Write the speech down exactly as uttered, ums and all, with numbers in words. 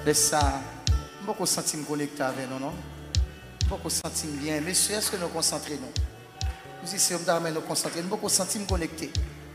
Laisse ça. Beaucoup sentir me connecter avec nous, non? Beaucoup sentir bien. Monsieur, est-ce que nous concentrons nous? Nous ici, on doit nous concentrer. Beaucoup sentir me connecter.